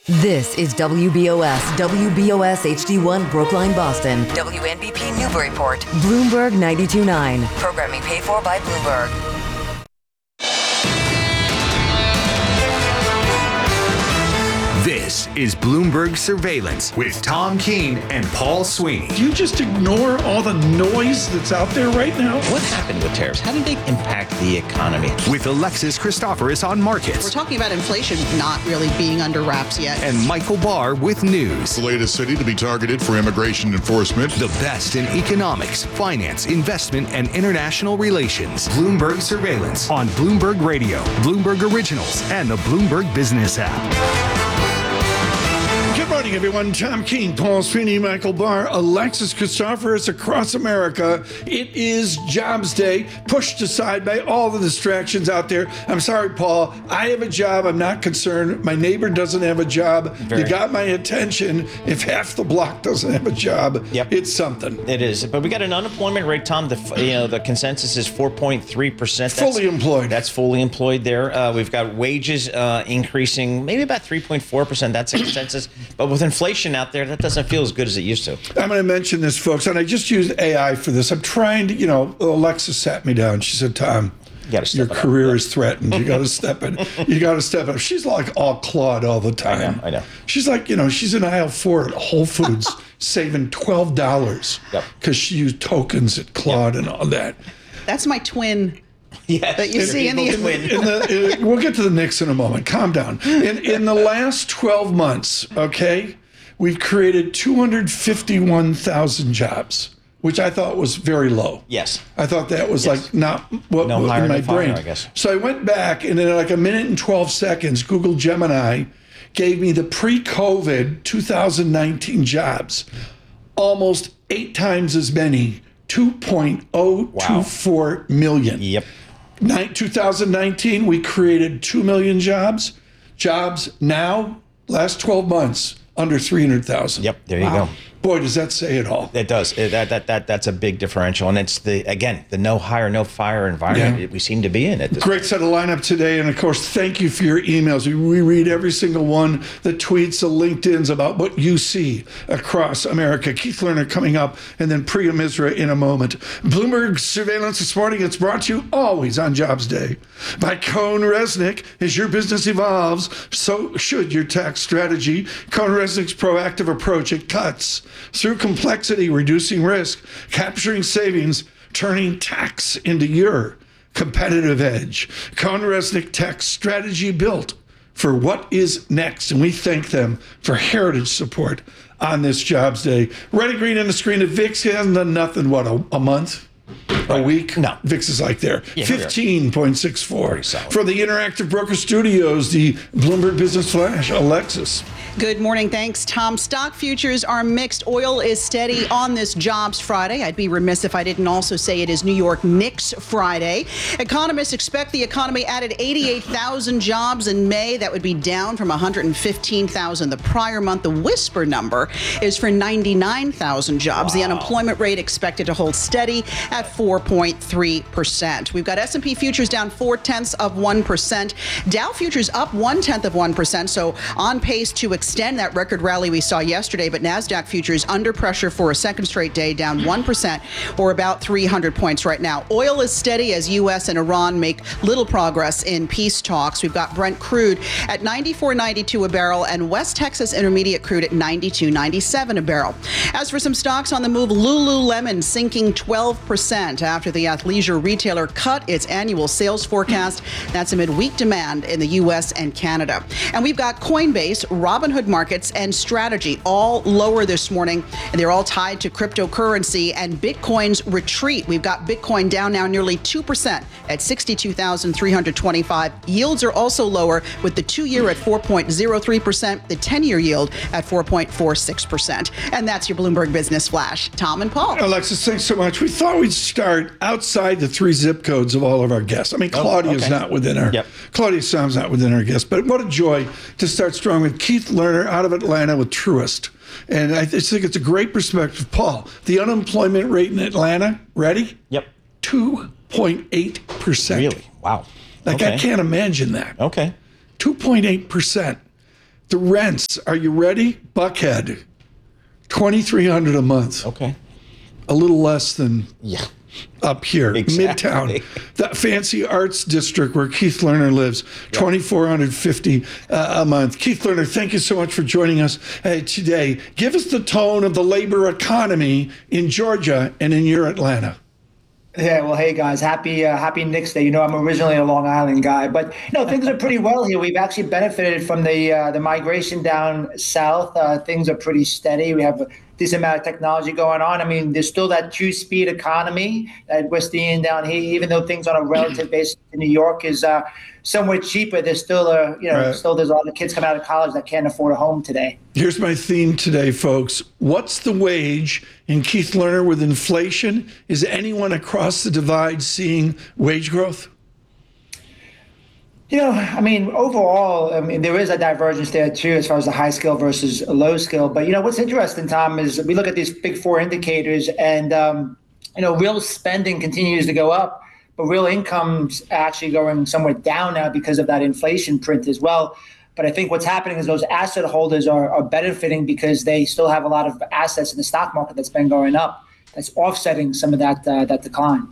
This is WBOS HD1 Brookline, Boston. WNBP Newburyport. Bloomberg 92.9. Programming paid for by Bloomberg. This is Bloomberg Surveillance with Tom Keene and Paul Sweeney. Do you just ignore all the noise that's out there right now? What happened with tariffs? How did they impact the economy? With Alexis Christoforous on markets. We're talking about inflation not really being under wraps yet. And Michael Barr with news. The latest city to be targeted for immigration enforcement. The best in economics, finance, investment, and international relations. Bloomberg Surveillance on Bloomberg Radio, Bloomberg Originals, and the Bloomberg Business app. Good morning, everyone. Tom Keene, Paul Sweeney, Michael Barr, Alexis Christoforous across America. It is Jobs Day, pushed aside by all the distractions out there. I'm sorry, Paul. I have a job. I'm not concerned. My neighbor doesn't have a job. You got my attention. If half the block doesn't have a job, it's something. It is. But we got an unemployment rate, Tom. The consensus is 4.3%. Fully employed. That's fully employed there. We've got wages increasing maybe about 3.4%. That's a consensus. But with inflation out there, that doesn't feel as good as it used to. I'm going to mention this, folks, and I just used AI for this. I'm trying to, Alexa sat me down. She said, Tom, your career is threatened. You got to step it. You got to step it up. She's like all Claude all the time. I know. She's like, she's in aisle 4 at Whole Foods saving $12 because she used tokens at Claude and all that. That's my twin. Yeah, that you see in the we'll get to the Knicks in a moment. Calm down. In the last 12 months, we've created 251,000 jobs, which I thought was very low. Yes. I thought that was like not what was in my brain. I guess. So I went back, and in like a minute and 12 seconds, Google Gemini gave me the pre-COVID 2019 jobs, almost 8 times as many, 2.024 million. Yep. 2019, we created 2 million jobs. Jobs now, last 12 months, under 300,000. Yep, there you go. Boy, does that say it all. It does. That's a big differential. And it's the no hire, no fire environment we seem to be in at this Great set of lineup today. And of course, thank you for your emails. We read every single one, the tweets, the LinkedIn's about what you see across America. Keith Lerner coming up, and then Priya Misra in a moment. Bloomberg Surveillance this morning. It's brought to you always on Jobs Day by Cohn Resnick. As your business evolves, so should your tax strategy. Cohn Resnick's proactive approach, it cuts through complexity, reducing risk, capturing savings, turning tax into your competitive edge. Cohn Resnick Tax Strategy built for what is next. And we thank them for heritage support on this Jobs Day. Red and green on the screen. If VIX hasn't done nothing, a month? A week? No. VIX is like there. 15.64. From the Interactive Broker Studios, the Bloomberg Business Flash, Alexis. Good morning. Thanks, Tom. Stock futures are mixed. Oil is steady on this Jobs Friday. I'd be remiss if I didn't also say it is New York Knicks Friday. Economists expect the economy added 88,000 jobs in May. That would be down from 115,000 the prior month. The whisper number is for 99,000 jobs. The unemployment rate expected to hold steady at 4.3%. We've got S&P futures down 0.4%. Dow futures up 0.1%. So on pace to extend that record rally we saw yesterday, but NASDAQ futures under pressure for a second straight day, down 1% or about 300 points right now. Oil is steady as U.S. and Iran make little progress in peace talks. We've got Brent crude at $94.92 a barrel and West Texas Intermediate crude at $92.97 a barrel. As for some stocks on the move, Lululemon sinking 12% after the athleisure retailer cut its annual sales forecast. That's amid weak demand in the U.S. and Canada. And we've got Coinbase, Robinhood Markets, and Strategy all lower this morning, and they're all tied to cryptocurrency and Bitcoin's retreat. We've got Bitcoin down now nearly 2% at 62,325. Yields are also lower, with the 2-year at 4.03%, the 10-year yield at 4.46%. And that's your Bloomberg Business Flash. Tom and Paul. Alexis, thanks so much. We thought we'd start outside the 3 zip codes of all of our guests. I mean, Claudia's not within our, Claudia Sam's not within our guests, but what a joy to start strong with Keith Lerner out of Atlanta with Truist. And I just think it's a great perspective. Paul, the unemployment rate in Atlanta, ready? 2.8%. Really? Wow. I can't imagine that. 2.8%. The rents, are you ready? Buckhead, $2,300 a month. Okay. A little less than Yeah. up here, Exactly. Midtown, that fancy arts district where Keith Lerner lives, $2,450 a month. Keith Lerner, thank you so much for joining us today. Give us the tone of the labor economy in Georgia and in your Atlanta. Yeah, well, hey guys, happy Knicks Day. You know, I'm originally a Long Island guy, but things are pretty well here. We've actually benefited from the migration down south. Things are pretty steady. We have a decent amount of technology going on. I mean, there's still that two-speed economy that we're seeing down here, even though things on a relative basis in New York is somewhat cheaper. There's still still there's a lot of kids coming out of college that can't afford a home today. Here's my theme today, folks. What's the wage in Keith Lerner with inflation? Is anyone across the divide seeing wage growth? I mean, overall, there is a divergence there too, as far as the high scale versus low scale. But what's interesting, Tom, is we look at these big four indicators, and real spending continues to go up, but real income's actually going somewhat down now because of that inflation print as well. But I think what's happening is those asset holders are benefiting because they still have a lot of assets in the stock market that's been going up. That's offsetting some of that decline.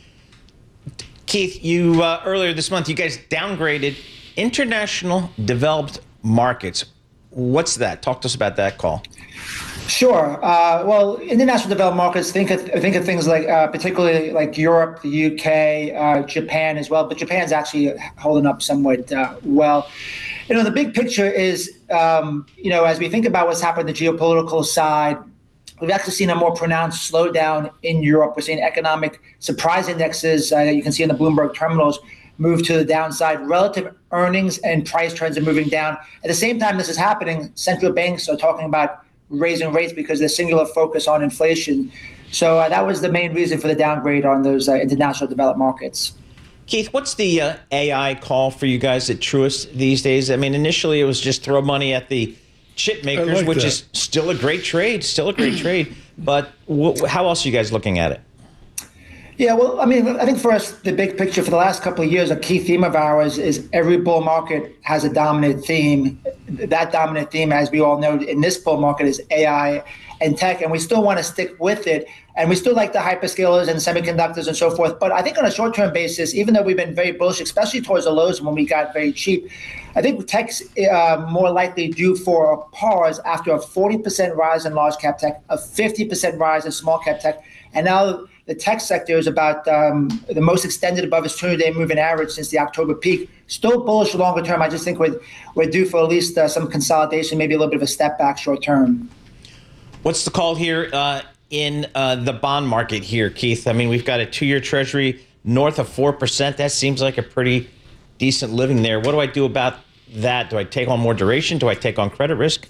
Keith, you earlier this month, you guys downgraded international developed markets. What's that? Talk to us about that call. Sure. Well, international developed markets, think of things like particularly like Europe, the UK, Japan as well. But Japan's actually holding up somewhat well. The big picture is, as we think about what's happened on the geopolitical side, we've actually seen a more pronounced slowdown in Europe. We're seeing economic surprise indexes that you can see in the Bloomberg terminals move to the downside. Relative earnings and price trends are moving down. At the same time this is happening, central banks are talking about raising rates because there's singular focus on inflation. So that was the main reason for the downgrade on those international developed markets. Keith, what's the AI call for you guys at Truist these days? I mean, initially it was just throw money at the chip makers, which is still a great trade, But how else are you guys looking at it? Yeah, well, I mean, I think for us, the big picture for the last couple of years, a key theme of ours is every bull market has a dominant theme. That dominant theme, as we all know, in this bull market is AI and tech, and we still want to stick with it. And we still like the hyperscalers and semiconductors and so forth. But I think on a short-term basis, even though we've been very bullish, especially towards the lows when we got very cheap, I think tech's more likely due for a pause after a 40% rise in large cap tech, a 50% rise in small cap tech. And now the tech sector is about the most extended above its 200-day moving average since the October peak. Still bullish longer term. I just think we're due for at least some consolidation, maybe a little bit of a step back short term. What's the call here in the bond market here, Keith? I mean, we've got a 2-year treasury north of 4%. That seems like a pretty decent living there. What do I do about that? Do I take on more duration? Do I take on credit risk?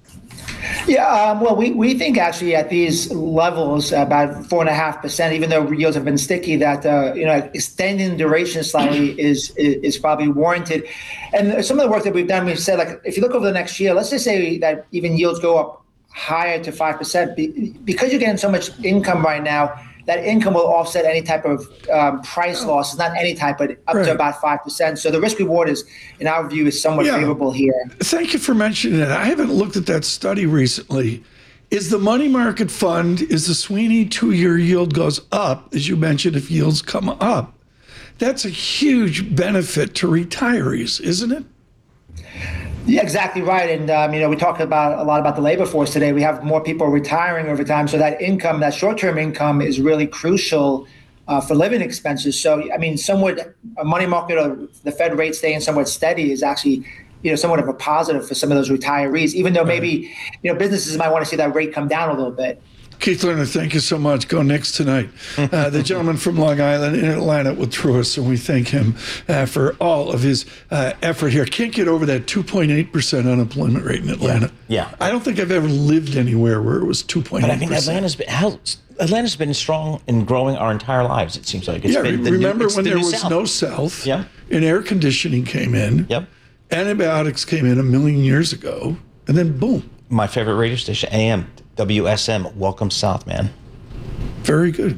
Yeah, well, we think actually at these levels, about 4.5%, even though yields have been sticky, that extending duration slightly is probably warranted. And some of the work that we've done, we've said, like, if you look over the next year, let's just say that even yields go up higher to 5%, because you're getting so much income right now, that income will offset any type of price loss, not any type, but up to about 5%. So the risk reward is, in our view, is somewhat favorable here. Thank you for mentioning it. I haven't looked at that study recently. Is the money market fund, is the Sweeney 2-year yield goes up, as you mentioned, if yields come up, that's a huge benefit to retirees, isn't it? Yeah, exactly right. And, we talked a lot about the labor force today. We have more people retiring over time. So that income, that short-term income is really crucial for living expenses. So, I mean, somewhat a money market or the Fed rate staying somewhat steady is actually, somewhat of a positive for some of those retirees, even though maybe, businesses might want to see that rate come down a little bit. Keith Lerner, thank you so much. Go Knicks tonight. The gentleman from Long Island in Atlanta with Truist, and we thank him for all of his effort here. Can't get over that 2.8% unemployment rate in Atlanta. Yeah. I don't think I've ever lived anywhere where it was 2.8%. But I mean, Atlanta's been strong and growing our entire lives, it seems like. Remember when there was no South, and air conditioning came in, antibiotics came in 1 million years ago, and then boom. My favorite radio station, AM. WSM, welcome South, man. Very good. Yep.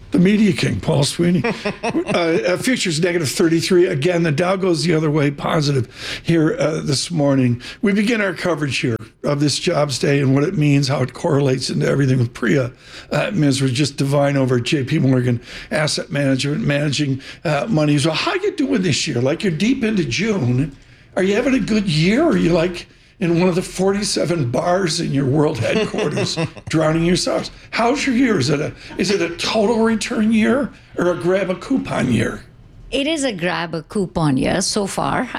The media king, Paul Sweeney. Futures negative 33. Again, the Dow goes the other way, positive here this morning. We begin our coverage here of this jobs day and what it means, how it correlates into everything with Priya Misra, just divine over at JP Morgan Asset Management, managing money. So how you doing this year? Like, you're deep into June. Are you having a good year? Or are you like in one of the 47 bars in your world headquarters, drowning yourselves? How's your year? Is it a total return year or a grab a coupon year? It is a grab a coupon year so far.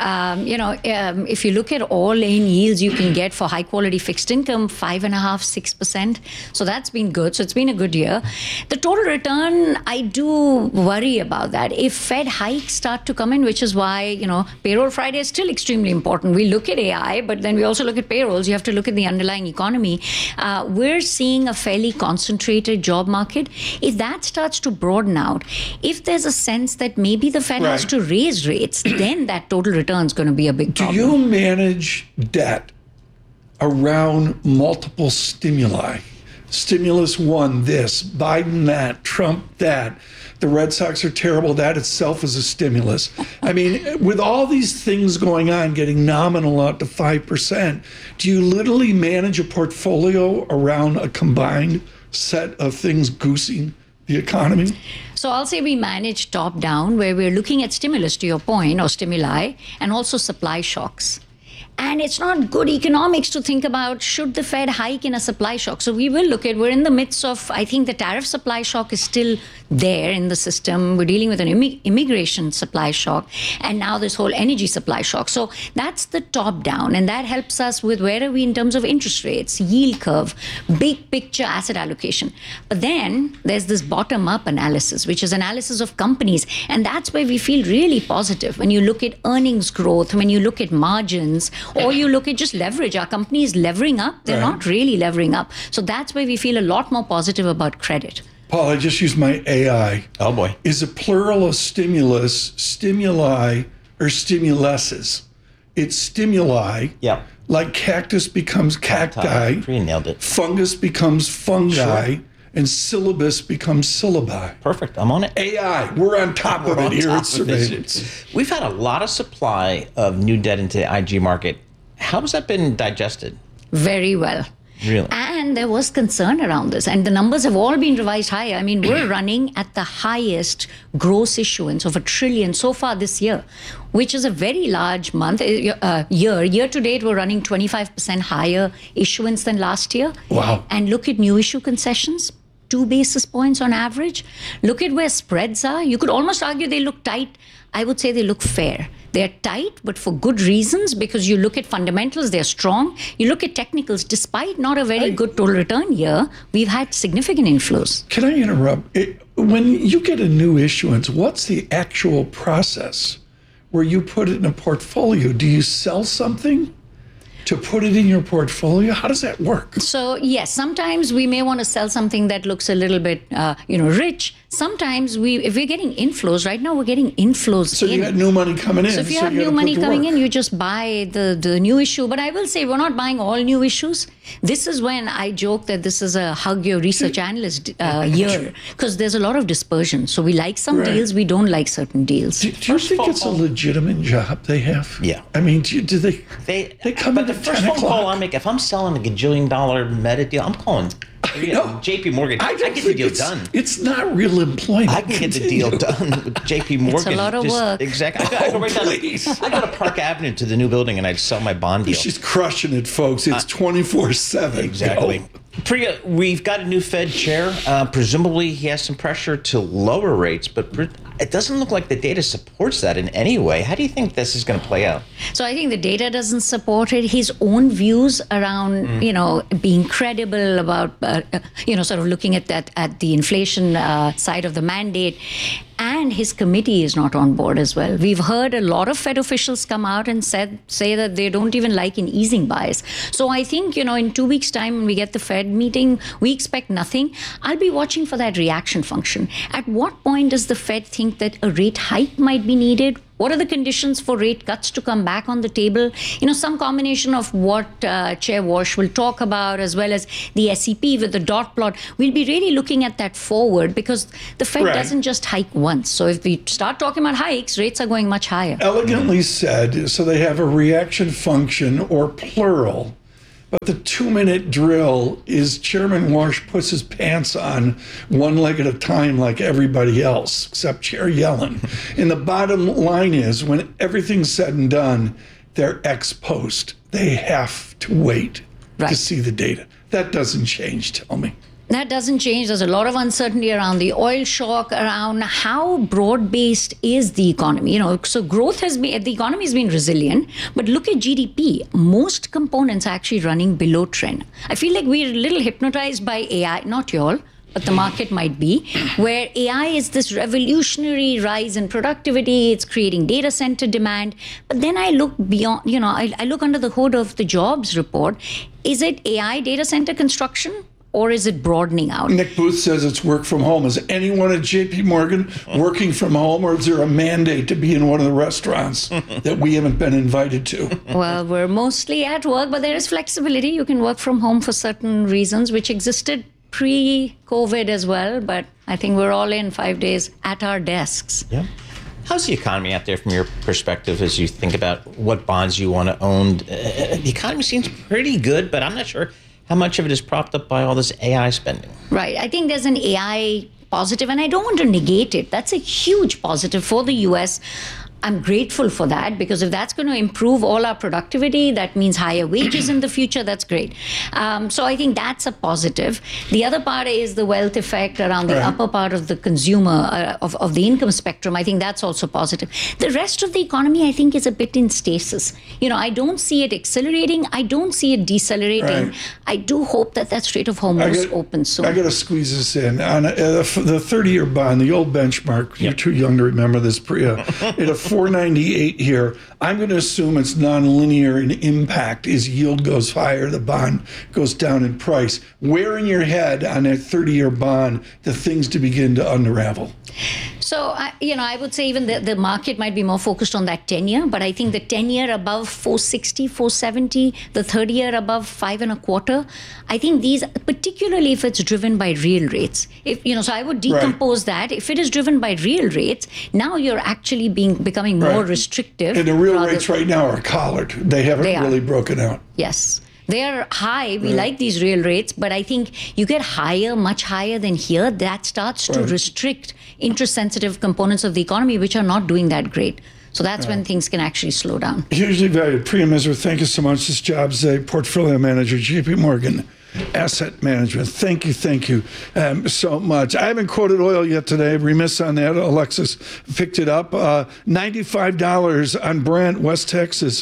If you look at all-in yields you can get for high-quality fixed income, 5.5%, 6%. So that's been good. So it's been a good year. The total return, I do worry about that. If Fed hikes start to come in, which is why, payroll Friday is still extremely important. We look at AI, but then we also look at payrolls. You have to look at the underlying economy. We're seeing a fairly concentrated job market. If that starts to broaden out, if there's a sense that maybe the Fed has to raise rates, then that total return is going to be a big problem. Do you manage debt around multiple stimuli? Stimulus one, this, Biden that, Trump that, the Red Sox are terrible, that itself is a stimulus. I mean, with all these things going on, getting nominal out to 5%, do you literally manage a portfolio around a combined set of things goosing the economy? So I'll say we manage top down, where we're looking at stimulus, to your point, or stimuli, and also supply shocks. And it's not good economics to think about, should the Fed hike in a supply shock? So we will look at, we're in the midst of, I think the tariff supply shock is still there in the system. We're dealing with an immigration supply shock, and now this whole energy supply shock. So that's the top down, and that helps us with where are we in terms of interest rates, yield curve, big picture asset allocation. But then there's this bottom up analysis, which is analysis of companies. And that's where we feel really positive. When you look at earnings growth, when you look at margins, or you look at just leverage, our company is levering up. They're not really levering up. So that's where we feel a lot more positive about credit. Paul, I just used my AI. Oh, boy. Is a plural of stimulus, stimuli, or stimuluses? It's stimuli. Yeah. Like cactus becomes cacti. You nailed it. Fungus becomes fungi. Sure. And syllabus becomes syllabi. Perfect. I'm on it. AI. We're on top of it here at Surveillance. We've had a lot of supply of new debt into the IG market. How has that been digested? Very well. Really? And there was concern around this. And the numbers have all been revised higher. I mean, we're running at the highest gross issuance of $1 trillion so far this year, which is a very large year. Year to date, we're running 25% higher issuance than last year. Wow. And look at new issue concessions, 2 basis points on average. Look at where spreads are. You could almost argue they look tight. I would say they look fair. They're tight, but for good reasons, because you look at fundamentals, they're strong. You look at technicals, despite not a very good total return year, we've had significant inflows. Can I interrupt? When you get a new issuance, what's the actual process where you put it in a portfolio? Do you sell something to put it in your portfolio? How does that work? So, yes, sometimes we may want to sell something that looks a little bit, rich. Sometimes if we're getting inflows, right now we're getting inflows So you got new money coming in. So if you have new money coming in, you just buy the new issue. But I will say we're not buying all new issues. This is when I joke that this is a hug your research analyst year, because there's a lot of dispersion. So we like some deals, we don't like certain deals. Do you think it's a legitimate job they have? Yeah. I mean, do they come but in the at first 10 phone call o'clock? I make, if I'm selling a gajillion-dollar meta deal, I'm calling JP Morgan. I get the deal done. It's not real employment. I can get the deal done with JP Morgan. It's a lot of work. Exactly. I go right down. I go to Park Avenue to the new building and I sell my bond deal. She's crushing it, folks. It's 24/7. Exactly. Go. Priya, we've got a new Fed chair. Presumably, he has some pressure to lower rates, but it doesn't look like the data supports that in any way. How do you think this is going to play out? So I think the data doesn't support it. His own views around, being credible about, sort of looking at that, at the inflation side of the mandate. And his committee is not on board as well. We've heard a lot of Fed officials come out and say that they don't even like an easing bias. So I think, in 2 weeks' time when we get the Fed meeting, we expect nothing. I'll be watching for that reaction function. At what point does the Fed think that a rate hike might be needed? What are the conditions for rate cuts to come back on the table? Some combination of what Chair Walsh will talk about, as well as the SEP with the dot plot. We'll be really looking at that forward, because the Fed doesn't just hike once. So if we start talking about hikes, rates are going much higher. Elegantly said. So they have a reaction function, or plural. But the 2-minute drill is Chairman Walsh puts his pants on one leg at a time like everybody else, except Chair Yellen. And the bottom line is, when everything's said and done, they're ex post. They have to wait to see the data. That doesn't change, tell me. That doesn't change. There's a lot of uncertainty around the oil shock, around how broad-based is the economy. So growth the economy has been resilient, but look at GDP. Most components are actually running below trend. I feel like we're a little hypnotized by AI, not y'all, but the market might be, where AI is this revolutionary rise in productivity. It's creating data center demand. But then I look beyond, I look under the hood of the jobs report. Is it AI data center construction? Or is it broadening out? Nick Booth says it's work from home. Is anyone at JP Morgan working from home, or is there a mandate to be in one of the restaurants that we haven't been invited to? Well, we're mostly at work, but there is flexibility. You can work from home for certain reasons, which existed pre-COVID as well. But I think we're all in 5 days at our desks. Yeah. How's the economy out there from your perspective as you think about what bonds you want to own? The economy seems pretty good, but I'm not sure how much of it is propped up by all this AI spending. Right. I think there's an AI positive, and I don't want to negate it. That's a huge positive for the U.S. I'm grateful for that, because if that's going to improve all our productivity, that means higher wages in the future. That's great. So I think that's a positive. The other part is the wealth effect around the upper part of the consumer, of the income spectrum. I think that's also positive. The rest of the economy, I think, is a bit in stasis. I don't see it accelerating. I don't see it decelerating. I do hope that Strait of Hormuz opens soon. I got to squeeze this in. On the 30-year bond, the old benchmark, you're too young to remember this, Priya, at a 498 here. I'm going to assume it's nonlinear in impact. As yield goes higher, the bond goes down in price. Where in your head on that 30-year bond the things to begin to unravel? So, I would say even the market might be more focused on that 10-year, but I think the 10-year above 460, 470, the 30-year above 5.25, I think these, particularly if it's driven by real rates, so I would decompose that. If it is driven by real rates, now you're actually becoming more restrictive. And the real rates right now are collared. They haven't really broken out. Yes. They're high. We like these real rates, but I think you get higher, much higher than here. That starts to restrict interest-sensitive components of the economy, which are not doing that great. So that's when things can actually slow down. Hugely valued. Priya Misra, thank you so much. This job's a portfolio manager, JP Morgan Asset Management. Thank you so much. I haven't quoted oil yet today. Remiss on that. Alexis picked it up. $95 on Brent, West Texas.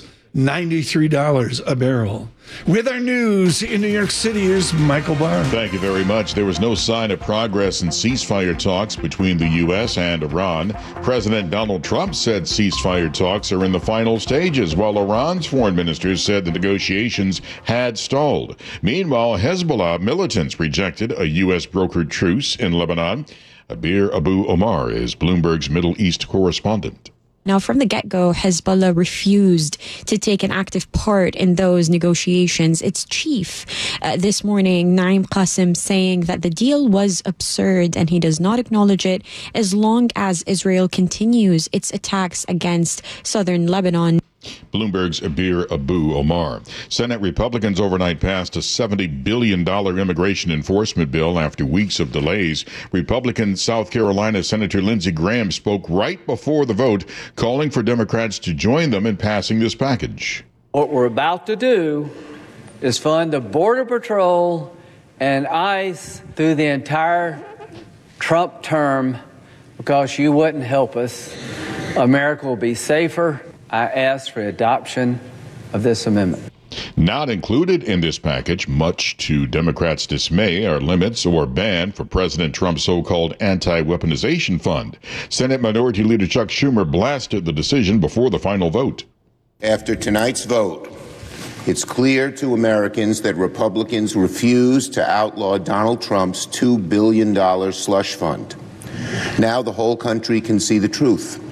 $93 a barrel. With our news in New York City, here's Michael Barr. Thank you very much. There was no sign of progress in ceasefire talks between the U.S. and Iran. President Donald Trump said ceasefire talks are in the final stages, while Iran's foreign minister said the negotiations had stalled. Meanwhile, Hezbollah militants rejected a U.S. brokered truce in Lebanon. Abir Abu Omar is Bloomberg's Middle East correspondent. Now, from the get-go, Hezbollah refused to take an active part in those negotiations. Its chief this morning, Naim Qassem, saying that the deal was absurd and he does not acknowledge it as long as Israel continues its attacks against southern Lebanon. Bloomberg's Abir Abu Omar. Senate Republicans overnight passed a $70 billion immigration enforcement bill after weeks of delays. Republican South Carolina Senator Lindsey Graham spoke right before the vote, calling for Democrats to join them in passing this package. What we're about to do is fund the Border Patrol and ICE through the entire Trump term because you wouldn't help us. America will be safer. I ask for adoption of this amendment. Not included in this package, much to Democrats' dismay, are limits or ban for President Trump's so-called anti-weaponization fund. Senate Minority Leader Chuck Schumer blasted the decision before the final vote. After tonight's vote, it's clear to Americans that Republicans refuse to outlaw Donald Trump's $2 billion slush fund. Now the whole country can see the truth.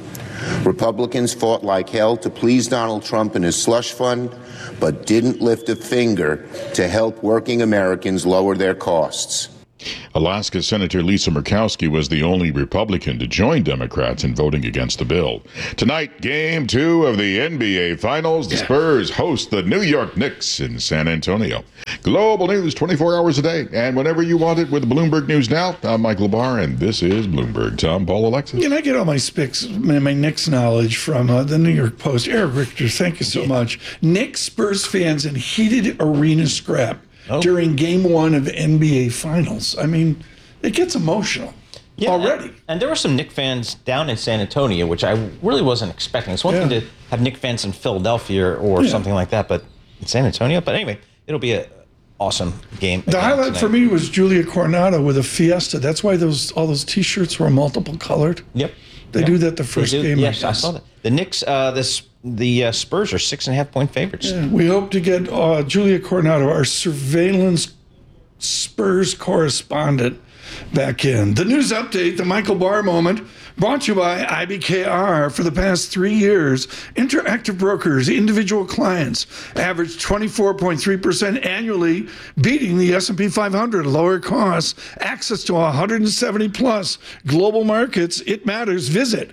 Republicans fought like hell to please Donald Trump and his slush fund, but didn't lift a finger to help working Americans lower their costs. Alaska Senator Lisa Murkowski was the only Republican to join Democrats in voting against the bill. Tonight, Game 2 of the NBA Finals. The Spurs host the New York Knicks in San Antonio. Global news 24 hours a day and whenever you want it with Bloomberg News Now. I'm Mike LaBar, and this is Bloomberg. Tom, Paul, Alexis. I get all my Knicks knowledge from the New York Post. Eric Richter, thank you so much. Knicks Spurs fans in heated arena scrap during Game 1 of NBA Finals. I mean, it gets emotional already. And there were some Knicks fans down in San Antonio, which I really wasn't expecting. It's one thing to have Knicks fans in Philadelphia or something like that, but in San Antonio. But anyway, it'll be an awesome game. The highlight for me was Julia Coronado with a Fiesta. That's why all those T-shirts were multiple colored. Yep. They do that the first game. Yes, I saw that. The Knicks, the Spurs are 6.5-point favorites. Yeah, we hope to get Julia Coronado, our surveillance Spurs correspondent, back in. The news update, the Michael Barr moment, brought to you by IBKR. For the past 3 years, Interactive Brokers, individual clients, averaged 24.3% annually, beating the S&P 500. Lower costs, access to 170-plus global markets. It matters. Visit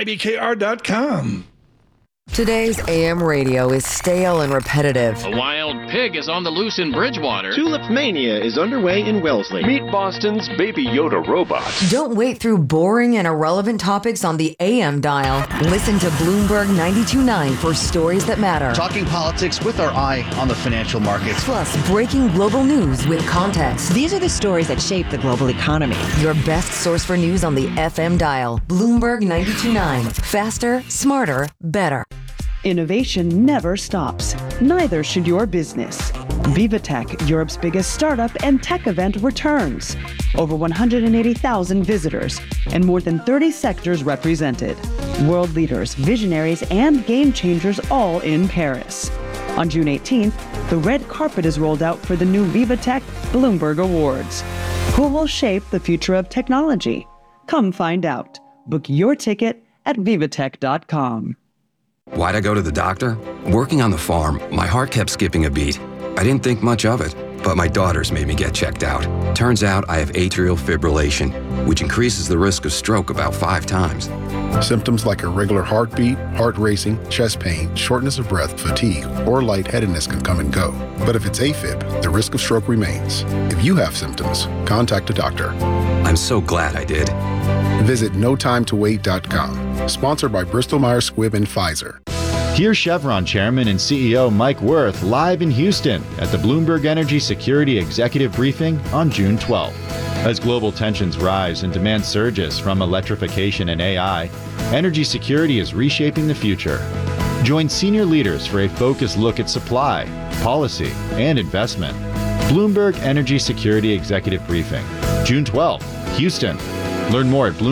IBKR.com. Today's AM radio is stale and repetitive. A wild pig is on the loose in Bridgewater. Tulip Mania is underway in Wellesley. Meet Boston's Baby Yoda robot. Don't wait through boring and irrelevant topics on the AM dial. Listen to Bloomberg 92.9 for stories that matter. Talking politics with our eye on the financial markets. Plus, breaking global news with context. These are the stories that shape the global economy. Your best source for news on the FM dial. Bloomberg 92.9. Faster, smarter, better. Innovation never stops. Neither should your business. VivaTech, Europe's biggest startup and tech event, returns. Over 180,000 visitors and more than 30 sectors represented. World leaders, visionaries, and game changers all in Paris. On June 18th, the red carpet is rolled out for the new VivaTech Bloomberg Awards. Who will shape the future of technology? Come find out. Book your ticket at vivatech.com. Why'd I go to the doctor? Working on the farm, my heart kept skipping a beat. I didn't think much of it, but my daughters made me get checked out. Turns out I have atrial fibrillation, which increases the risk of stroke about 5 times. Symptoms like irregular heartbeat, heart racing, chest pain, shortness of breath, fatigue, or lightheadedness can come and go. But if it's AFib, the risk of stroke remains. If you have symptoms, contact a doctor. I'm so glad I did. Visit notimetowait.com. Sponsored by Bristol-Myers Squibb and Pfizer. Here's Chevron Chairman and CEO Mike Wirth live in Houston at the Bloomberg Energy Security Executive Briefing on June 12th. As global tensions rise and demand surges from electrification and AI, energy security is reshaping the future. Join senior leaders for a focused look at supply, policy, and investment. Bloomberg Energy Security Executive Briefing, June 12th, Houston. Learn more at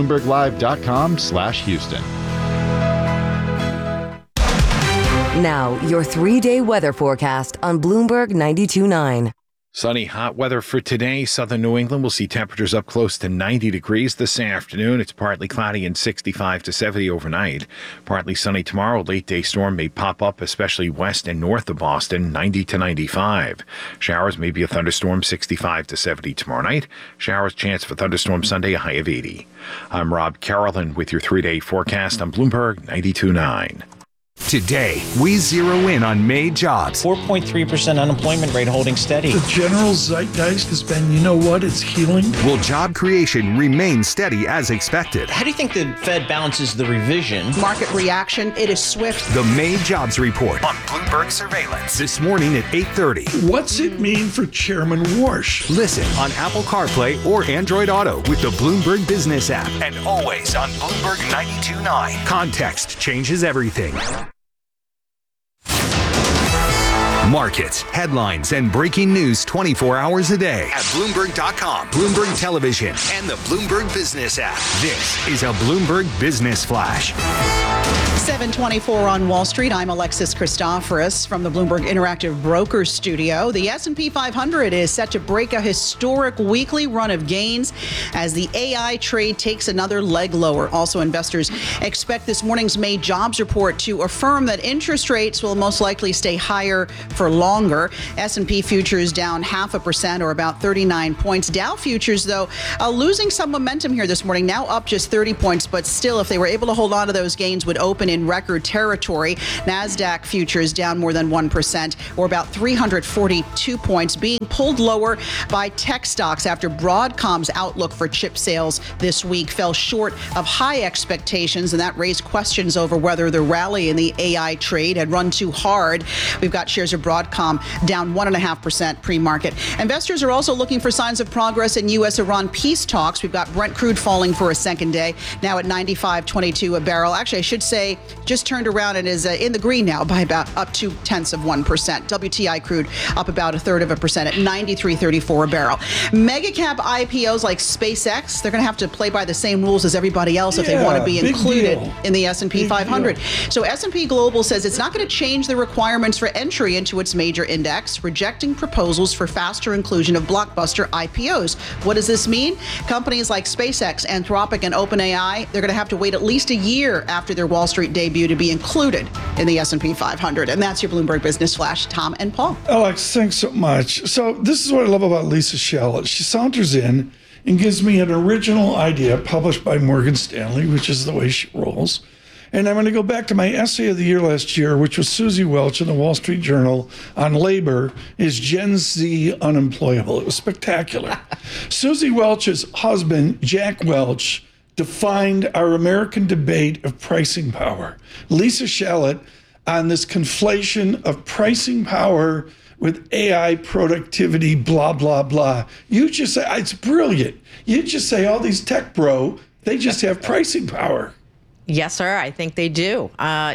bloomberglive.com/Houston. Now, your 3-day weather forecast on Bloomberg 92.9. Sunny, hot weather for today. Southern New England will see temperatures up close to 90 degrees this afternoon. It's partly cloudy and 65 to 70 overnight. Partly sunny tomorrow. Late day storm may pop up, especially west and north of Boston, 90 to 95. Showers, maybe a thunderstorm, 65 to 70 tomorrow night. Showers, chance for thunderstorm Sunday, a high of 80. I'm Rob Carolyn with your 3-day forecast on Bloomberg 92.9. Today, we zero in on May jobs. 4.3% unemployment rate holding steady. The general zeitgeist has been, you know what, it's healing. Will job creation remain steady as expected? How do you think the Fed balances the revision? Market reaction, it is swift. The May jobs report on Bloomberg Surveillance. This morning at 8:30. What's it mean for Chairman Warsh? Listen on Apple CarPlay or Android Auto with the Bloomberg Business app. And always on Bloomberg 92.9. Context changes everything. Markets, headlines, and breaking news 24 hours a day at Bloomberg.com, Bloomberg Television, and the Bloomberg Business app. This is a Bloomberg Business Flash. 724 on Wall Street. I'm Alexis Christoforous from the Bloomberg Interactive Brokers Studio. The S&P 500 is set to break a historic weekly run of gains as the AI trade takes another leg lower. Also, investors expect this morning's May jobs report to affirm that interest rates will most likely stay higher for longer. S&P futures down 0.5% or about 39 points. Dow futures, though, losing some momentum here this morning, now up just 30 points, but still, if they were able to hold on to those gains, would open in record territory. NASDAQ futures down more than 1% or about 342 points, being pulled lower by tech stocks after Broadcom's outlook for chip sales this week fell short of high expectations, and that raised questions over whether the rally in the AI trade had run too hard. We've got shares of Broadcom down 1.5% pre-market. Investors are also looking for signs of progress in U.S.-Iran peace talks. We've got Brent crude falling for a second day, now at $95.22 a barrel. Actually, I should say just turned around and is in the green now by about up 0.2%. WTI crude up about 1/3% at $93.34 a barrel. Mega cap IPOs like SpaceX, they're going to have to play by the same rules as everybody else if they want to be included in the S&P 500. So S&P Global says it's not going to change the requirements for entry into its major index, rejecting proposals for faster inclusion of blockbuster IPOs. What does this mean? Companies like SpaceX, Anthropic, and OpenAI, they're going to have to wait at least a year after their Wall Street debut to be included in the S&P 500. And that's your Bloomberg Business Flash. Tom and Paul. Alex, thanks so much. So this is what I love about Lisa Shallett. She saunters in and gives me an original idea published by Morgan Stanley, which is the way she rolls. And I'm going to go back to my essay of the year last year, which was Susie Welch in the Wall Street Journal on labor. Is Gen Z unemployable? It was spectacular. Susie Welch's husband, Jack Welch, defined our American debate of pricing power. Lisa Shallett on this conflation of pricing power with AI productivity, blah, blah, blah. You just say, it's brilliant. You just say all these tech bro, they just have pricing power. Yes, sir. I think they do.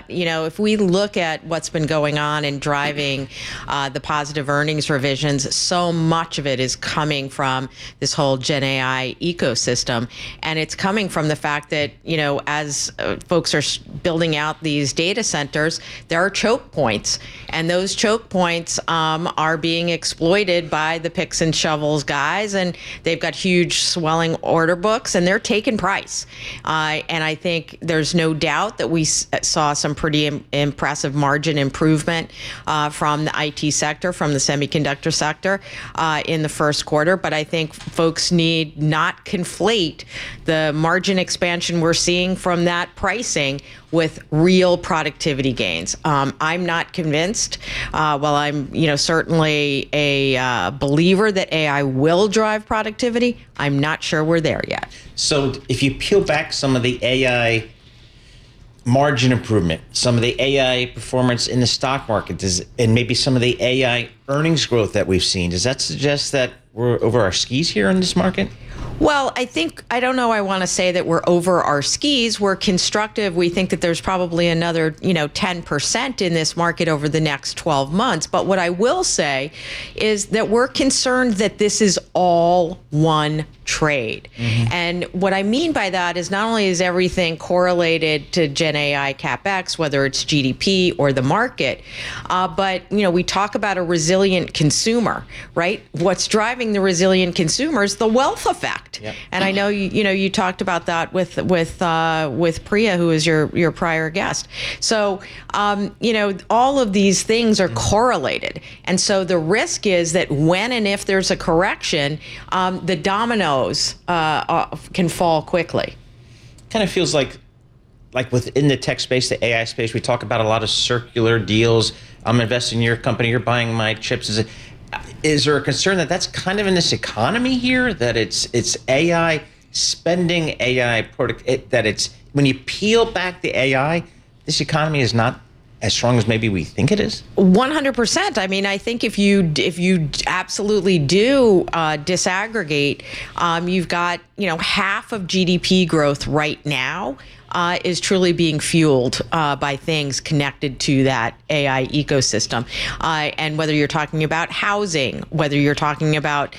If we look at what's been going on and driving the positive earnings revisions, so much of it is coming from this whole Gen AI ecosystem. And it's coming from the fact that, as folks are building out these data centers, there are choke points. And those choke points are being exploited by the picks and shovels guys. And they've got huge swelling order books and they're taking price. And I think there's no doubt that we saw some pretty impressive margin improvement from the IT sector, from the semiconductor sector in the first quarter. But I think folks need not conflate the margin expansion we're seeing from that pricing with real productivity gains. I'm not convinced. While I'm, certainly a believer that AI will drive productivity, I'm not sure we're there yet. So if you peel back some of the AI margin improvement, some of the AI performance in the stock market, and maybe some of the AI earnings growth that we've seen, does that suggest that we're over our skis here in this market? Well, I don't know I want to say that we're over our skis. We're constructive. We think that there's probably another, 10% in this market over the next 12 months. But what I will say is that we're concerned that this is all one trade. Mm-hmm. And what I mean by that is not only is everything correlated to Gen AI CapEx, whether it's GDP or the market, but, we talk about a resilient consumer, right? What's driving the resilient consumer is the wealth effect. Yep. And I know, you talked about that with Priya, who is your prior guest. So, all of these things are correlated. And so the risk is that when and if there's a correction, the dominoes can fall quickly. Kind of feels like within the tech space, the AI space, we talk about a lot of circular deals. I'm investing in your company, you're buying my chips. Is there a concern that that's kind of in this economy here, that it's AI spending, AI product, that it's when you peel back the AI, this economy is not as strong as maybe we think it is? 100%. I mean, I think if you absolutely do disaggregate, you've got, half of GDP growth right now is truly being fueled by things connected to that AI ecosystem. And whether you're talking about housing, whether you're talking about,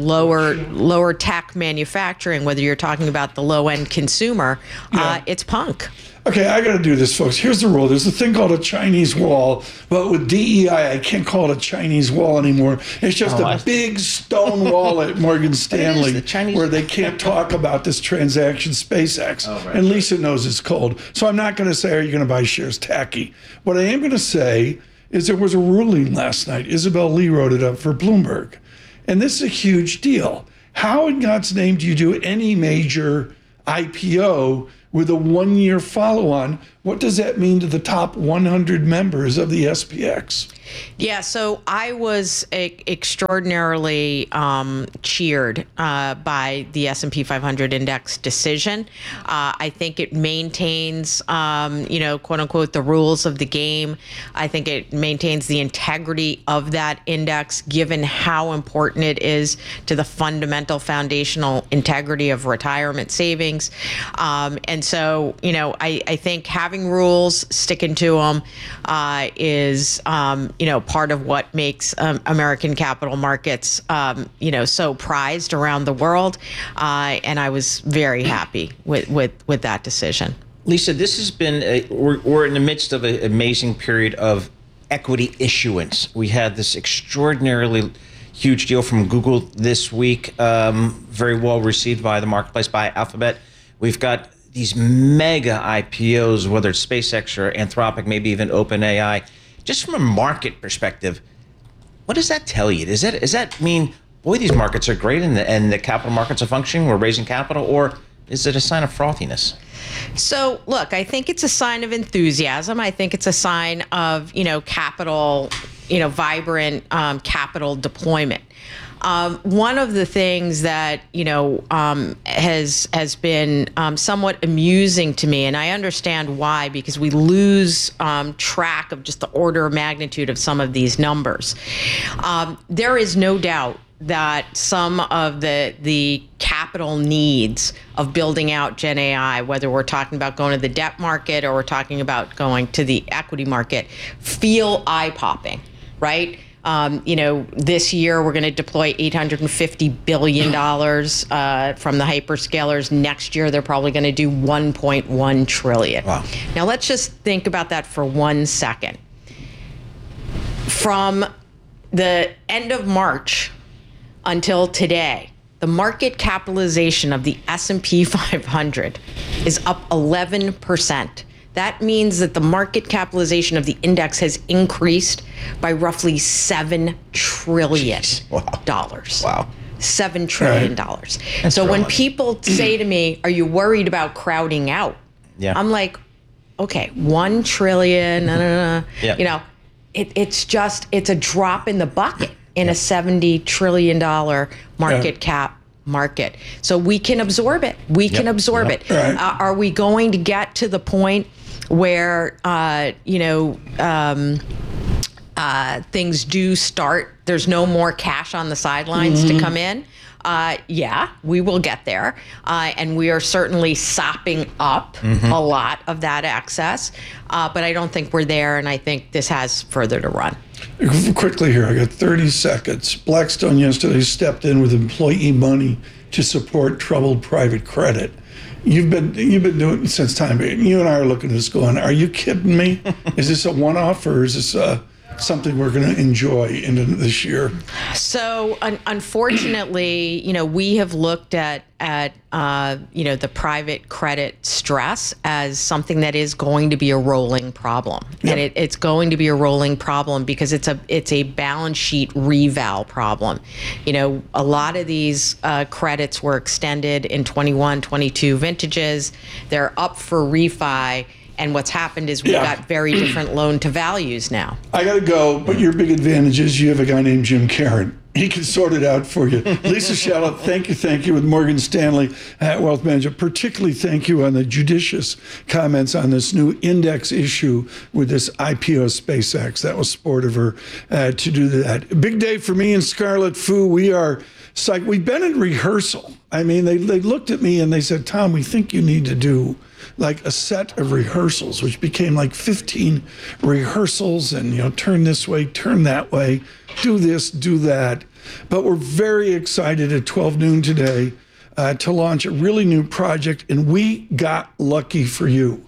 lower tech manufacturing, whether you're talking about the low end consumer, it's punk. Okay, I got to do this, folks. Here's the rule. There's a thing called a Chinese wall, but with DEI, I can't call it a Chinese wall anymore. It's just a big stone wall at Morgan Stanley where they can't talk about this transaction, SpaceX. And Lisa knows it's cold. So I'm not going to say, are you going to buy shares? Tacky. What I am going to say is there was a ruling last night. Isabel Lee wrote it up for Bloomberg. And this is a huge deal. How in God's name do you do any major IPO with a 1-year follow-on? What does that mean to the top 100 members of the SPX? Yeah, so I was extraordinarily cheered by the S&P 500 index decision. I think it maintains, quote unquote, the rules of the game. I think it maintains the integrity of that index, given how important it is to the fundamental foundational integrity of retirement savings. And so, I think having rules, sticking to them, is, part of what makes American capital markets, so prized around the world. And I was very happy with that decision. Lisa, this has been, we're in the midst of an amazing period of equity issuance. We had this extraordinarily huge deal from Google this week, very well received by the marketplace, by Alphabet. We've got these mega IPOs, whether it's SpaceX or Anthropic, maybe even OpenAI. Just from a market perspective, what does that tell you? Does that mean, boy, these markets are great and the capital markets are functioning, we're raising capital, or is it a sign of frothiness? So, look, I think it's a sign of enthusiasm. I think it's a sign of, capital, vibrant capital deployment. One of the things that, has been somewhat amusing to me, and I understand why, because we lose track of just the order of magnitude of some of these numbers. There is no doubt that some of the capital needs of building out Gen AI, whether we're talking about going to the debt market or we're talking about going to the equity market, feel eye-popping, right? This year we're going to deploy $850 billion from the hyperscalers. Next year they're probably going to do $1.1 trillion. Wow. Now let's just think about that for 1 second. From the end of March until today, the market capitalization of the S&P 500 is up 11%. That means that the market capitalization of the index has increased by roughly $7 trillion. Wow. $7 trillion. Right. So when people say to me, are you worried about crowding out? Yeah. I'm like, okay, 1 trillion, yeah. It's a drop in the bucket in a $70 trillion market cap market. So we can absorb it. We can absorb it. Right. Are we going to get to the point where, things do start, there's no more cash on the sidelines to come in? Yeah, we will get there. And we are certainly sopping up a lot of that excess. But I don't think we're there, and I think this has further to run. Quickly here, I got 30 seconds. Blackstone yesterday stepped in with employee money to support troubled private credit. You've been doing it since time. You and I are looking at this going, are you kidding me? Is this a one-off, or is this something we're going to enjoy into this year? So unfortunately, we have looked at the private credit stress as something that is going to be a rolling problem. Yep. And it's going to be a rolling problem because it's a balance sheet reval problem. A lot of these credits were extended in 21, 22 vintages. They're up for refi. And what's happened is we've got very different loan to values now. I got to go, but your big advantage is you have a guy named Jim Caron. He can sort it out for you. Lisa Shallop, thank you with Morgan Stanley at Wealth Management. Particularly thank you on the judicious comments on this new index issue with this IPO SpaceX. That was sport of her to do that. Big day for me and Scarlet Fu. We are psyched. We've been in rehearsal. I mean, they looked at me and they said, Tom, we think you need to do like a set of rehearsals, which became like 15 rehearsals and, turn this way, turn that way, do this, do that. But we're very excited at 12 noon today to launch a really new project. And we got lucky for you.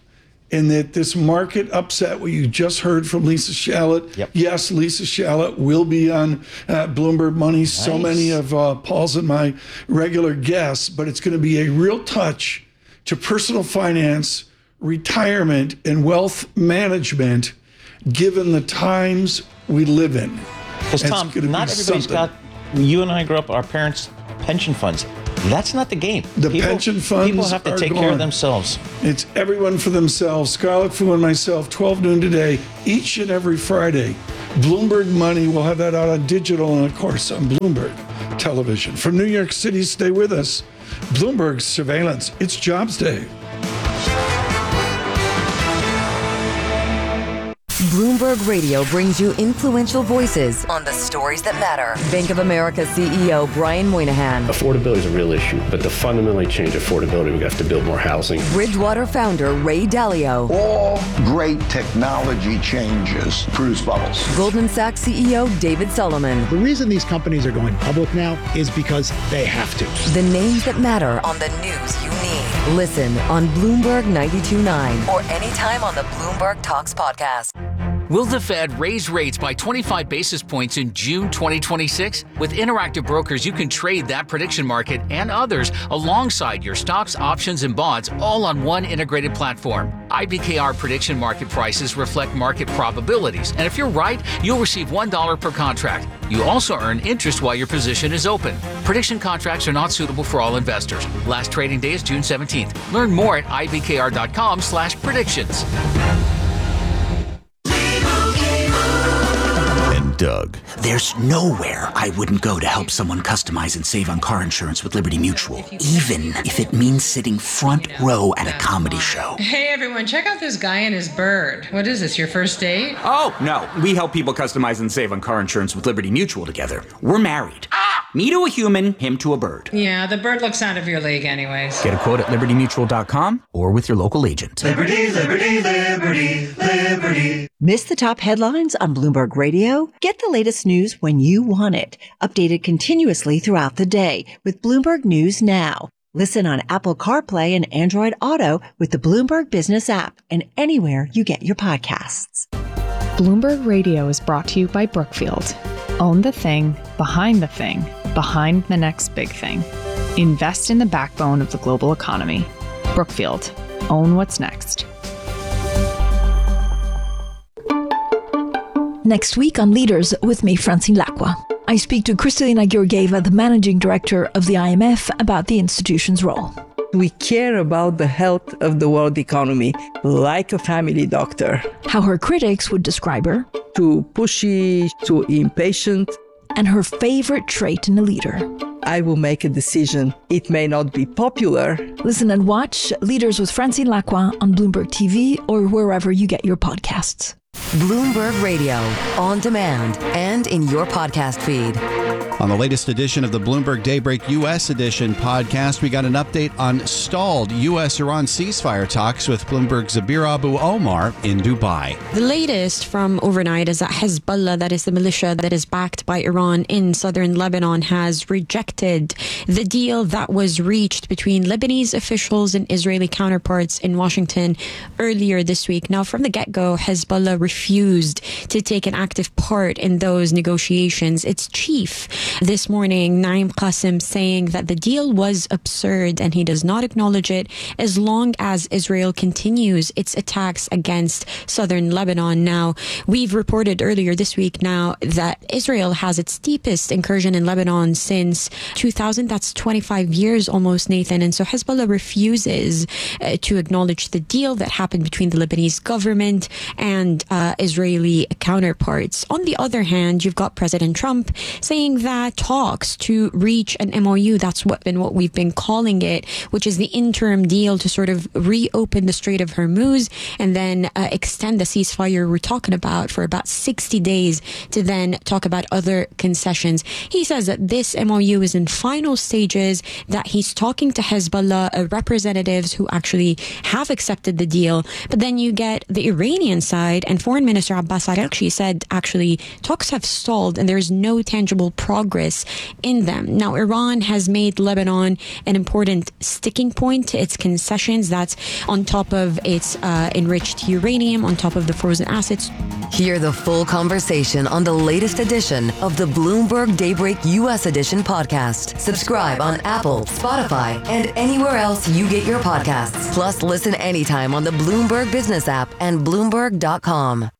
and that this market upset, what you just heard from Lisa Shallot. Yep. Yes, Lisa Shallot will be on Bloomberg Money. Nice. So many of Paul's and my regular guests, but it's going to be a real touch to personal finance, retirement, and wealth management, given the times we live in. Because, Tom, not everybody's got, you and I grew up, our parents' pension funds. That's not the game. Pension funds people have to take care of themselves. It's everyone for themselves. Scarlett Fu and myself, 12 noon today, each and every Friday. Bloomberg Money, we'll have that out on digital and, of course, on Bloomberg Television. From New York City, stay with us. Bloomberg Surveillance, it's Jobs Day. Bloomberg Radio brings you influential voices on the stories that matter. Bank of America CEO Brian Moynihan. Affordability is a real issue, but to fundamentally change affordability, we have to build more housing. Bridgewater founder Ray Dalio. All great technology changes produce bubbles. Goldman Sachs CEO David Solomon. The reason these companies are going public now is because they have to. The names that matter on the news you need. Listen on Bloomberg 92.9 or anytime on the Bloomberg Talks podcast. Will the Fed raise rates by 25 basis points in June 2026? With Interactive Brokers, you can trade that prediction market and others alongside your stocks, options, and bonds, all on one integrated platform. IBKR prediction market prices reflect market probabilities, and if you're right, you'll receive $1 per contract. You also earn interest while your position is open. Prediction contracts are not suitable for all investors. Last trading day is June 17th. Learn more at ibkr.com/predictions. Doug. There's nowhere I wouldn't go to help someone customize and save on car insurance with Liberty Mutual, even if it means sitting front row at a comedy show. Hey everyone, check out this guy and his bird. What is this, your first date? Oh, no. We help people customize and save on car insurance with Liberty Mutual together. We're married. Me to a human, him to a bird. Yeah, the bird looks out of your league anyways. Get a quote at libertymutual.com or with your local agent. Liberty, liberty, liberty, liberty. Miss the top headlines on Bloomberg Radio? Get the latest news when you want it. Updated continuously throughout the day with Bloomberg News Now. Listen on Apple CarPlay and Android Auto with the Bloomberg Business app and anywhere you get your podcasts. Bloomberg Radio is brought to you by Brookfield. Own the thing, behind the next big thing. Invest in the backbone of the global economy. Brookfield. Own what's next. Next week on Leaders with me, Francine Lacqua. I speak to Kristalina Georgieva, the managing director of the IMF, about the institution's role. We care about the health of the world economy, like a family doctor. How her critics would describe her. Too pushy, too impatient. And her favorite trait in a leader. I will make a decision. It may not be popular. Listen and watch Leaders with Francine Lacqua on Bloomberg TV or wherever you get your podcasts. Bloomberg Radio, on demand and in your podcast feed. On the latest edition of the Bloomberg Daybreak U.S. edition podcast, we got an update on stalled U.S.-Iran ceasefire talks with Bloomberg's Zabir Abu Omar in Dubai. The latest from overnight is that Hezbollah, that is the militia that is backed by Iran in southern Lebanon, has rejected the deal that was reached between Lebanese officials and Israeli counterparts in Washington earlier this week. Now, from the get-go, Hezbollah refused to take an active part in those negotiations. Its chief this morning, Naim Qassem, saying that the deal was absurd and he does not acknowledge it as long as Israel continues its attacks against southern Lebanon. Now, we've reported earlier this week now that Israel has its deepest incursion in Lebanon since 2000. That's 25 years almost, Nathan. And so Hezbollah refuses to acknowledge the deal that happened between the Lebanese government and Israeli counterparts. On the other hand, you've got President Trump saying that talks to reach an MOU, that's what we've been calling it, which is the interim deal to sort of reopen the Strait of Hormuz and then extend the ceasefire we're talking about for about 60 days to then talk about other concessions. He says that this MOU is in final stages, that he's talking to Hezbollah representatives who actually have accepted the deal. But then you get the Iranian side, and Foreign Minister Abbas Araghchi said actually talks have stalled and there is no tangible progress progress in them. Now, Iran has made Lebanon an important sticking point to its concessions. That's on top of its enriched uranium, on top of the frozen assets. Hear the full conversation on the latest edition of the Bloomberg Daybreak U.S. Edition podcast. Subscribe on Apple, Spotify, and anywhere else you get your podcasts. Plus, listen anytime on the Bloomberg Business app and Bloomberg.com.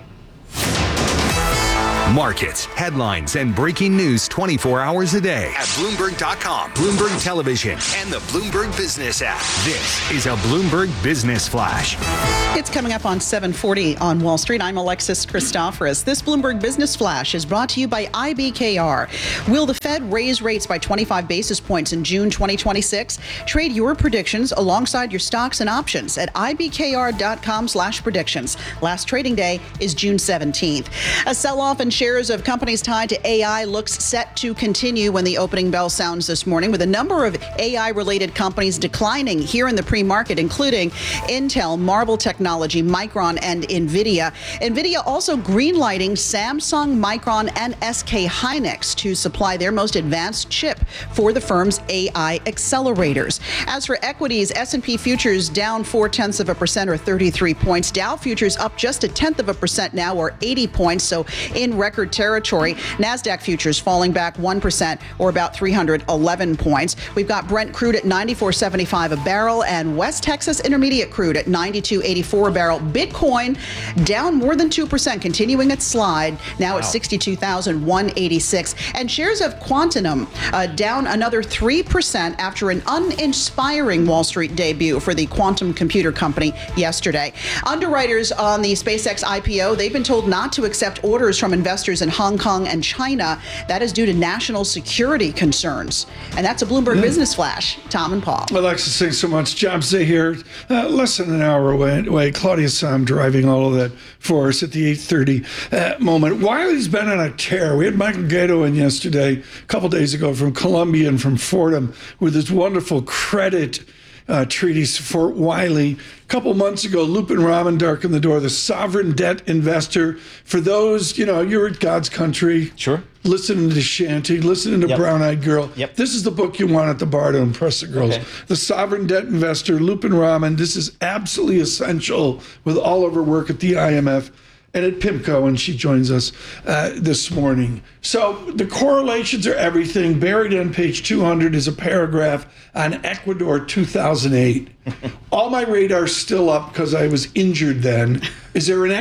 Markets, headlines, and breaking news 24 hours a day at Bloomberg.com, Bloomberg Television, and the Bloomberg Business app. This is a Bloomberg Business Flash. It's coming up on 7:40 on Wall Street. I'm Alexis Christoforous. This Bloomberg Business Flash is brought to you by IBKR. Will the Fed raise rates by 25 basis points in June 2026? Trade your predictions alongside your stocks and options at ibkr.com/predictions. Last trading day is June 17th. A sell-off in shares of companies tied to AI looks set to continue when the opening bell sounds this morning, with a number of AI-related companies declining here in the pre-market, including Intel, Marble Technology, Micron, and NVIDIA. NVIDIA also greenlighting Samsung, Micron, and SK Hynix to supply their most advanced chip for the firm's AI accelerators. As for equities, S&P futures down 0.4% or 33 points. Dow futures up just 0.1% now, or 80 points, so in record territory. NASDAQ futures falling back 1% or about 311 points. We've got Brent crude at $94.75 a barrel and West Texas Intermediate crude at $92.84 a barrel. Bitcoin down more than 2%, continuing its slide, now at 62,186. And shares of Quantum down another 3% after an uninspiring Wall Street debut for the quantum computer company yesterday. Underwriters on the SpaceX IPO, they've been told not to accept orders from investors in Hong Kong and China. That is due to national security concerns. And that's a Bloomberg Business Flash. Tom and Paul. Alexis, thanks so much. Jobs Day here, less than an hour away. Claudia Sam driving all of that for us at the 8:30 moment. Wiley's been on a tear. We had Michael Gato in yesterday, a couple days ago, from Columbia and from Fordham, with his wonderful credit treatise for Wiley. A couple months ago, Lupin Raman darkened the door, the sovereign debt investor. For those, you're at God's country. Sure. Listening to Shanty, listening to Brown Eyed Girl. Yep. This is the book you want at the bar to impress the girls. Okay. The Sovereign Debt Investor, Lupin Raman. This is absolutely essential with all of her work at the IMF and at PIMCO, and she joins us this morning. So the correlations are everything. Buried on page 200 is a paragraph on Ecuador 2008. All my radar's still up because I was injured then. Is there an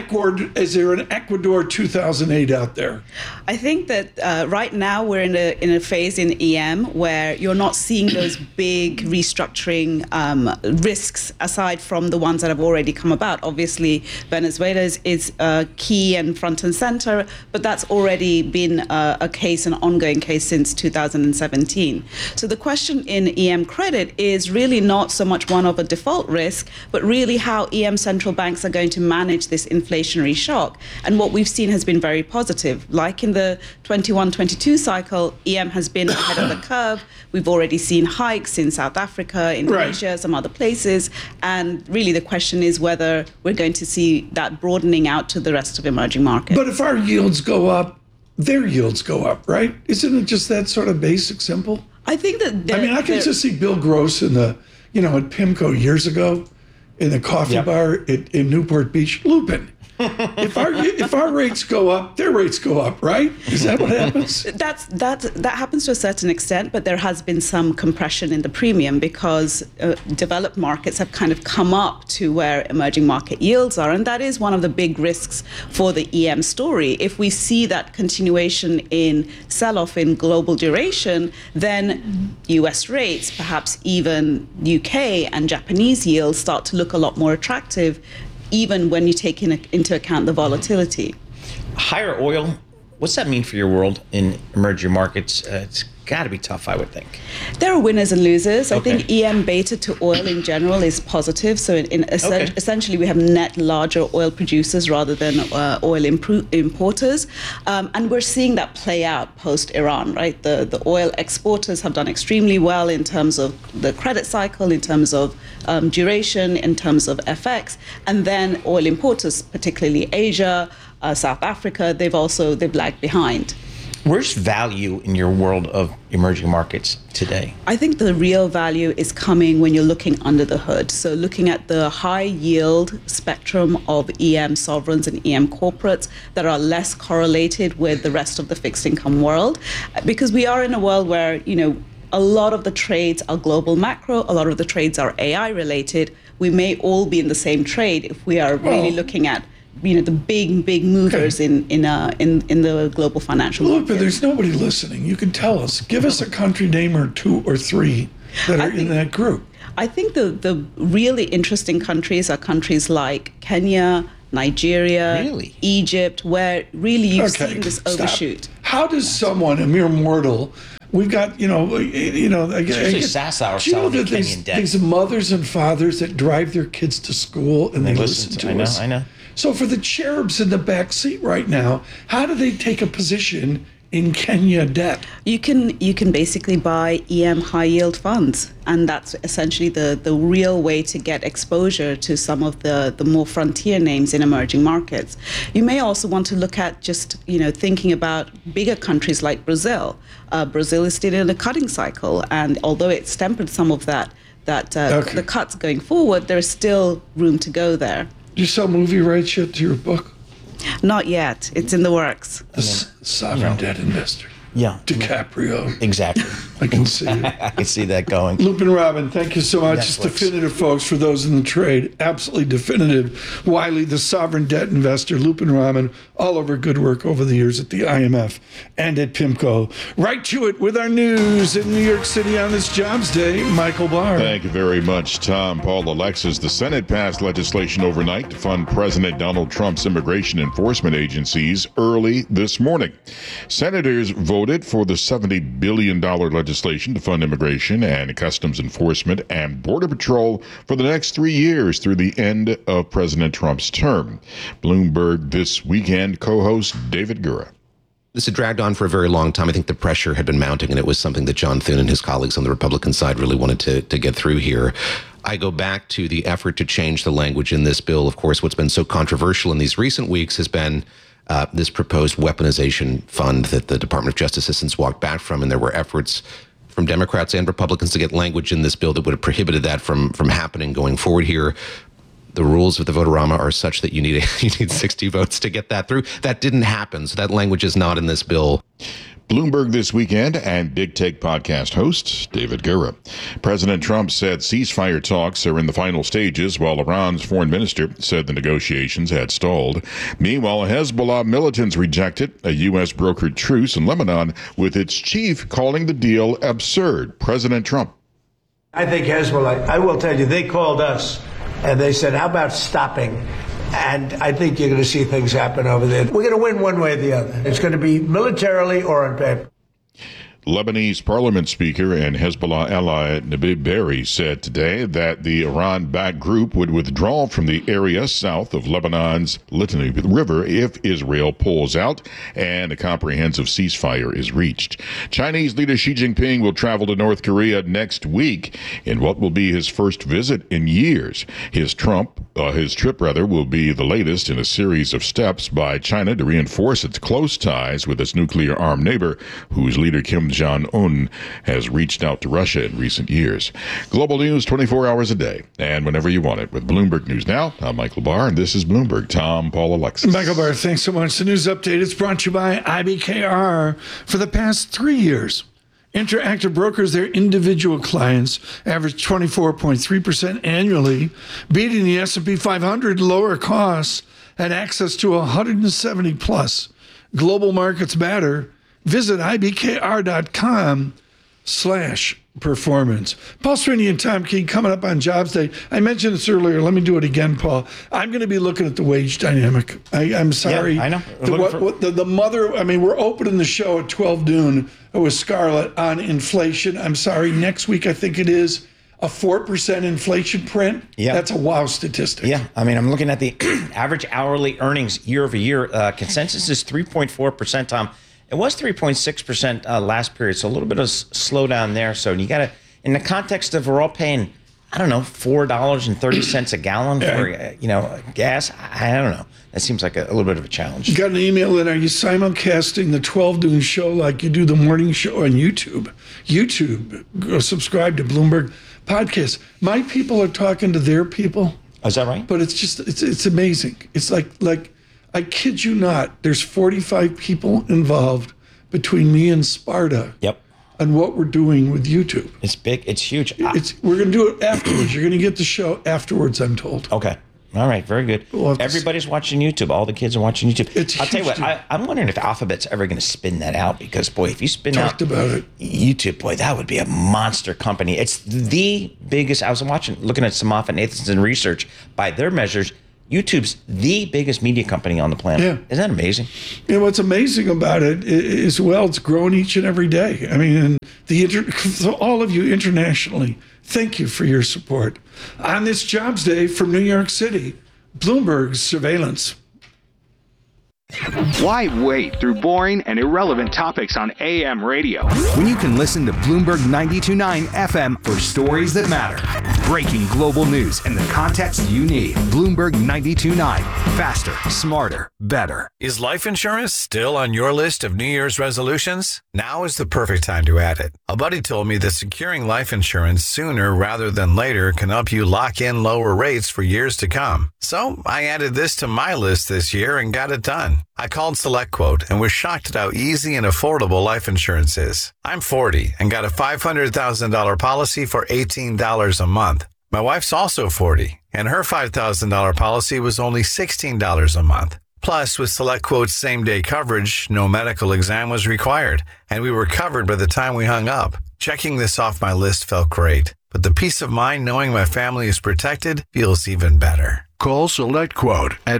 Ecuador 2008 out there? I think that right now we're in a phase in EM where you're not seeing those big restructuring risks aside from the ones that have already come about. Obviously, Venezuela is key and front and center, but that's already been a case, an ongoing case since 2017. So the question in EM credit is really not so much one of a default risk, but really how EM central banks are going to manage this inflationary shock. And what we've seen has been very positive. Like in the 21-22 cycle, EM has been ahead of the curve. We've already seen hikes in South Africa, Indonesia, some other places. And really the question is whether we're going to see that broadening out to the rest of emerging markets. But if our yields go up, their yields go up, right? Isn't it just that sort of basic simple? I think that... I can just see Bill Gross in at PIMCO years ago in the coffee bar in Newport Beach. Lupin, if our rates go up, their rates go up, right? Is that what happens? That happens to a certain extent, but there has been some compression in the premium because developed markets have kind of come up to where emerging market yields are, and that is one of the big risks for the EM story. If we see that continuation in sell-off in global duration, then US rates, perhaps even UK and Japanese yields start to look a lot more attractive, even when you take into account the volatility. Higher oil, what's that mean for your world in emerging markets? It's got to be tough, I would think. There are winners and losers. I think EM beta to oil in general is positive. So essentially we have net larger oil producers rather than oil importers. And we're seeing that play out post-Iran, right? The oil exporters have done extremely well in terms of the credit cycle, in terms of duration, in terms of FX. And then oil importers, particularly Asia, South Africa, they've lagged behind. Where's value in your world of emerging markets today? I think the real value is coming when you're looking under the hood. So looking at the high yield spectrum of EM sovereigns and EM corporates that are less correlated with the rest of the fixed income world. Because we are in a world where, a lot of the trades are global macro, a lot of the trades are AI related. We may all be in the same trade if we are really looking at the big movers in the global financial market. But there's nobody listening. You can tell us. Give us a country name or two or three that are in that group. I think the really interesting countries are countries like Kenya, Nigeria, Egypt, where really you've seen this overshoot. How does someone, a mere mortal, we've got, Sassower selling the Kenyan debt. These mothers and fathers that drive their kids to school and they listen to us. I know. So for the cherubs in the back seat right now, how do they take a position in Kenya debt? You can basically buy EM high yield funds, and that's essentially the real way to get exposure to some of the more frontier names in emerging markets. You may also want to look at just thinking about bigger countries like Brazil. Brazil is still in a cutting cycle, and although it's tempered some of the cuts going forward, there is still room to go there. Do you sell movie rights yet to your book? Not yet. It's in the works. The sovereign debt investor. Yeah. DiCaprio. Exactly. I can see it. I can see that going. Lupin Robin, thank you so much. It's definitive, folks, for those in the trade. Absolutely definitive. Wiley, the sovereign debt investor. Lupin Robin, all over good work over the years at the IMF and at PIMCO. Right to it with our news in New York City on this Jobs Day. Michael Barr. Thank you very much, Tom. Paul Alexis. The Senate passed legislation overnight to fund President Donald Trump's immigration enforcement agencies early this morning. Senators voted for the $70 billion legislation to fund immigration and customs enforcement and Border Patrol for the next 3 years through the end of President Trump's term. Bloomberg This Weekend co-host David Gura. This had dragged on for a very long time. I think the pressure had been mounting, and it was something that John Thune and his colleagues on the Republican side really wanted to get through here. I go back to the effort to change the language in this bill. Of course, what's been so controversial in these recent weeks has been this proposed weaponization fund that the Department of Justice has since walked back from, and there were efforts from Democrats and Republicans to get language in this bill that would have prohibited that from happening going forward here. The rules of the Votorama are such that you need 60 votes to get that through. That didn't happen, so that language is not in this bill. Bloomberg This Weekend and Big Take podcast host David Gura. President Trump said ceasefire talks are in the final stages, while Iran's foreign minister said the negotiations had stalled. Meanwhile, Hezbollah militants rejected a U.S. brokered truce in Lebanon, with its chief calling the deal absurd. President Trump. I think Hezbollah, I will tell you, they called us and they said, how about stopping? And I think you're going to see things happen over there. We're going to win one way or the other. It's going to be militarily or on paper. Lebanese parliament speaker and Hezbollah ally Nabih Berri said today that the Iran-backed group would withdraw from the area south of Lebanon's Litani River if Israel pulls out and a comprehensive ceasefire is reached. Chinese leader Xi Jinping will travel to North Korea next week in what will be his first visit in years. His trip will be the latest in a series of steps by China to reinforce its close ties with its nuclear-armed neighbor, whose leader Kim Jong-un has reached out to Russia in recent years. Global news 24 hours a day and whenever you want it with Bloomberg News Now. I'm Michael Barr, and this is Bloomberg. Tom, Paul, Alexis. Michael Barr, thanks so much. The news update is brought to you by IBKR. For the past 3 years, Interactive Brokers, their individual clients, averaged 24.3% annually, beating the S&P 500 lower costs, and access to 170 plus global markets matter. Visit ibkr.com/performance. Paul Sweeney and Tom Keene coming up on Jobs Day. I mentioned this earlier. Let me do it again, Paul. I'm going to be looking at the wage dynamic. I'm sorry. Yeah, I know. The mother, I mean, we're opening the show at 12 noon with Scarlett on inflation. I'm sorry. Next week, I think it is a 4% inflation print. Yeah. That's a wow statistic. Yeah. I mean, I'm looking at the average hourly earnings year over year. Consensus is 3.4%, Tom. It was 3.6% last period, so a little bit of slowdown there. So you got to, in the context of we're all paying I don't know, $4.30 a gallon for, gas. I don't know. That seems like a little bit of a challenge. You got an email in. Are you simulcasting the 12 noon show like you do the morning show on YouTube? Go subscribe to Bloomberg Podcast. My people are talking to their people. Is that right? But it's amazing. It's like I kid you not, there's 45 people involved between me and Sparta. Yep. On what we're doing with YouTube. It's big. It's huge. We're going to do it afterwards. You're going to get the show afterwards, I'm told. Okay. All right. Very good. Everybody's watching YouTube. All the kids are watching YouTube. I'll tell you what, I'm wondering if Alphabet's ever going to spin that out, because, boy, if you spin out YouTube, boy, that would be a monster company. It's the biggest. I was looking at some MoffettNathanson research. By their measures, YouTube's the biggest media company on the planet. Yeah. Isn't that amazing? And what's amazing about it is, it's grown each and every day. I mean, so all of you internationally, thank you for your support. On this Jobs Day from New York City, Bloomberg Surveillance. Why wade through boring and irrelevant topics on AM radio when you can listen to Bloomberg 92.9 FM for stories that matter? Breaking global news and the context you need. Bloomberg 92.9. Faster, smarter, better. Is life insurance still on your list of New Year's resolutions? Now is the perfect time to add it. A buddy told me that securing life insurance sooner rather than later can help you lock in lower rates for years to come. So I added this to my list this year and got it done. I called SelectQuote and was shocked at how easy and affordable life insurance is. I'm 40 and got a $500,000 policy for $18 a month. My wife's also 40, and her $5,000 policy was only $16 a month. Plus, with SelectQuote's same-day coverage, no medical exam was required, and we were covered by the time we hung up. Checking this off my list felt great, but the peace of mind knowing my family is protected feels even better. Call SelectQuote at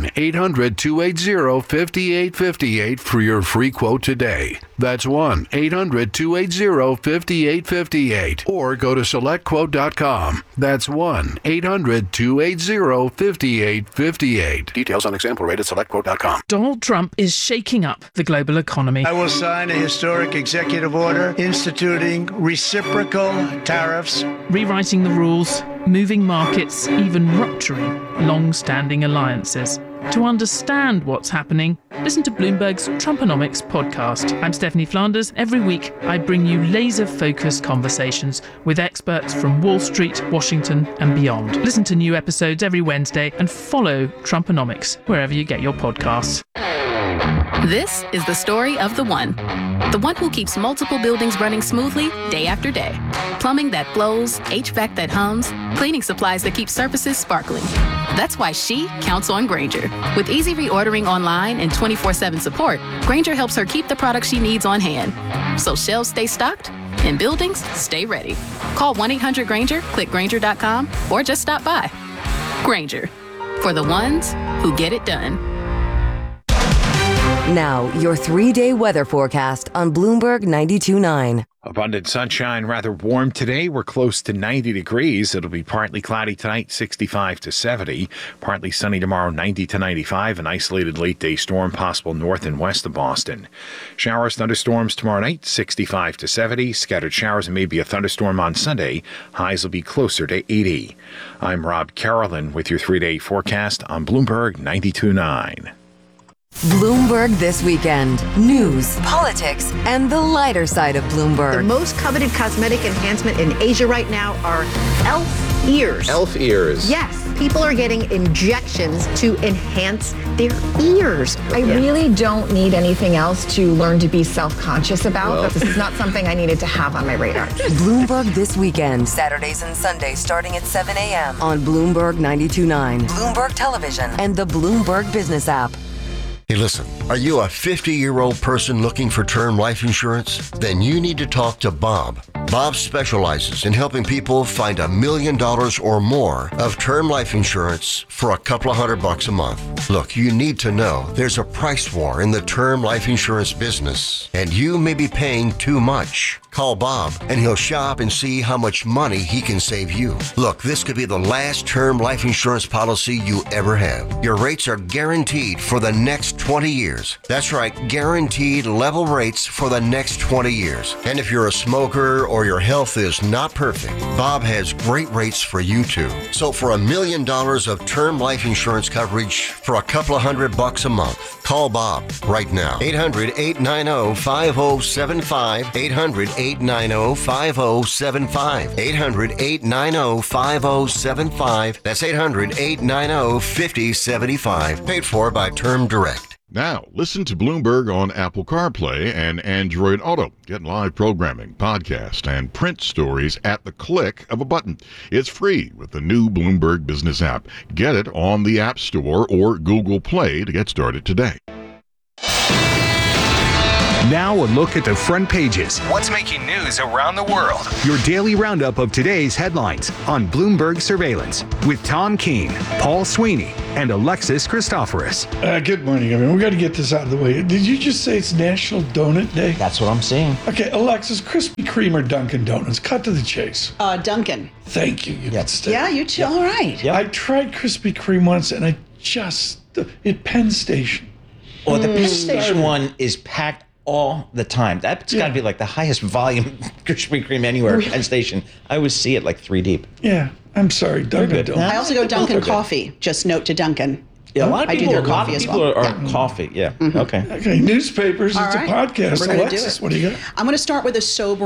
1-800-280-5858 for your free quote today. That's 1-800-280-5858. Or go to SelectQuote.com. That's 1-800-280-5858. Details on example rate at SelectQuote.com. Donald Trump is shaking up the global economy. I will sign a historic executive order instituting reciprocal tariffs. Rewriting the rules, moving markets, even rupturing long-standing alliances. To understand what's happening, listen to Bloomberg's Trumponomics podcast. I'm Stephanie Flanders. Every week, I bring you laser-focused conversations with experts from Wall Street, Washington, and beyond. Listen to new episodes every Wednesday and follow Trumponomics wherever you get your podcasts. This is the story of the one who keeps multiple buildings running smoothly day after day. Plumbing that flows, HVAC that hums, cleaning supplies that keep surfaces sparkling. That's why she counts on Grainger. With easy reordering online and 24/7 support, Grainger helps her keep the products she needs on hand. So shelves stay stocked and buildings stay ready. Call 1-800-GRAINGER, click Grainger.com, or just stop by. Grainger, for the ones who get it done. Now, your 3-day weather forecast on Bloomberg 92.9. Abundant sunshine, rather warm today. We're close to 90 degrees. It'll be partly cloudy tonight, 65 to 70. Partly sunny tomorrow, 90 to 95. An isolated late-day storm possible north and west of Boston. Showers, thunderstorms tomorrow night, 65 to 70. Scattered showers and maybe a thunderstorm on Sunday. Highs will be closer to 80. I'm Rob Carolyn with your 3-day forecast on Bloomberg 92.9. Bloomberg This Weekend. News, politics, and the lighter side of Bloomberg. The most coveted cosmetic enhancement in Asia right now are elf ears. Elf ears. Yes. People are getting injections to enhance their ears. I really don't need anything else to learn to be self-conscious about, but this is not something I needed to have on my radar. Bloomberg This Weekend. Saturdays and Sundays starting at 7 a.m. on Bloomberg 92.9, Bloomberg Television, and the Bloomberg Business app. Hey, listen, are you a 50-year-old person looking for term life insurance? Then you need to talk to Bob. Bob specializes in helping people find $1 million or more of term life insurance for a couple of $100 a month. Look, you need to know there's a price war in the term life insurance business, and you may be paying too much. Call Bob, and he'll shop and see how much money he can save you. Look, this could be the last term life insurance policy you ever have. Your rates are guaranteed for the next 20 years. That's right, guaranteed level rates for the next 20 years. And if you're a smoker or your health is not perfect, Bob has great rates for you too. So for $1 million of term life insurance coverage for a couple of $100 a month, call Bob right now. 800-890-5075. 800-890-5075. 800-890-5075. That's 800-890-5075. Paid for by Term Direct. Now, listen to Bloomberg on Apple CarPlay and Android Auto. Get live programming, podcast, and print stories at the click of a button. It's free with the new Bloomberg Business app. Get it on the App Store or Google Play to get started today. Now a look at the front pages. What's making news around the world? Your daily roundup of today's headlines on Bloomberg Surveillance with Tom Keene, Paul Sweeney, and Alexis Christoforous. Good morning, everyone. We got to get this out of the way. Did you just say it's National Donut Day? That's what I'm saying. Okay, Alexis, Krispy Kreme or Dunkin' Donuts? Cut to the chase. Dunkin'. Thank you. You can stay. Yeah, you too. All right. I tried Krispy Kreme once, and at Penn Station. Well, the Penn Station one is packed all the time. That's got to be like the highest volume Krispy Kreme anywhere at Penn Station. I always see it like 3 deep. Yeah, I'm sorry, Dunkin' Donuts. I also go Dunkin' Coffee. Just note to Dunkin'. Yeah, a lot of people, I do their coffee as well. are coffee. Yeah. Okay. Okay, newspapers. All It's right. a podcast. We're gonna Alexis, do it. what do you got? I'm going to start with a sober